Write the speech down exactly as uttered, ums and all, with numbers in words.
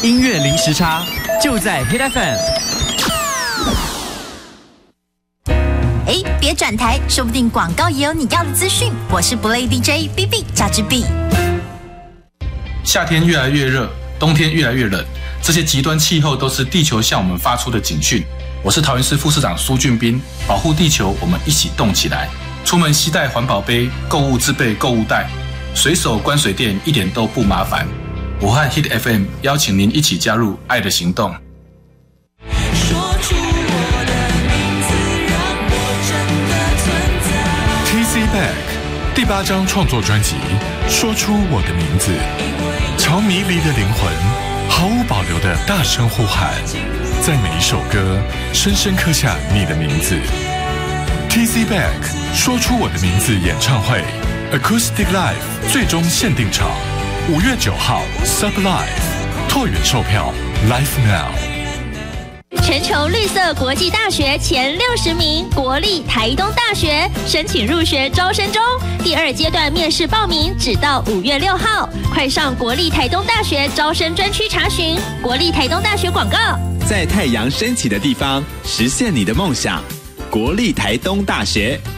音乐零时差，就在 Hit F M。 哎，别转台，说不定广告也有你要的资讯。我是不累 D J B B 贾志 B。 夏天越来越热，冬天越来越冷，这些极端气候都是地球向我们发出的警讯。我是桃园市副市长苏俊斌，保护地球，我们一起动起来。出门携带环保杯，购物自备购物袋，随手关水电一点都不麻烦。我和 Hit F M 邀请您一起加入爱的行动。 说出我的名字，让我真的存在。 T C Back 第八张创作专辑《说出我的名字》，朝迷离的灵魂毫无保留的大声呼喊，在每一首歌深深刻下你的名字。T C Back 说出我的名字演唱会 Acoustic Live 最终限定场，五月九号 Sub Live 拓元售票 Live Now。 全球绿色国际大学前六十名，国立台东大学申请入学招生中，第二阶段面试报名只到五月六号，快上国立台东大学招生专区查询。国立台东大学广告， 在太阳升起的地方实现你的梦想。国立台东大学。